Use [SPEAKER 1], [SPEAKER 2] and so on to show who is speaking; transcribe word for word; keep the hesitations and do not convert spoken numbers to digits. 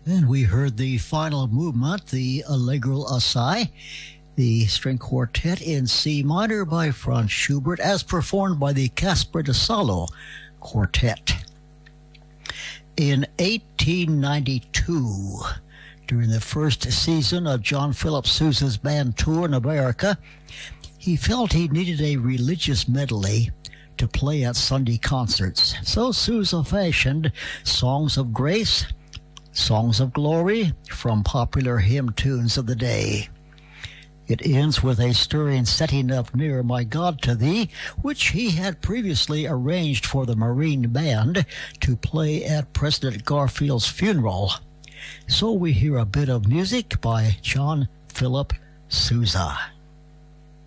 [SPEAKER 1] And we heard the final movement, the Allegro Assai, the string quartet in C minor by Franz Schubert, as performed by the Caspar Dassalo Quartet. In eighteen ninety-two, during the first season of John Philip Sousa's band tour in America, he felt he needed a religious medley to play at Sunday concerts. So Sousa fashioned songs of grace, songs of glory from popular hymn tunes of the day. It ends with a stirring setting up near My God to Thee, which he had previously arranged for the Marine Band to play at President Garfield's funeral. So we hear a bit of music by John Philip Sousa.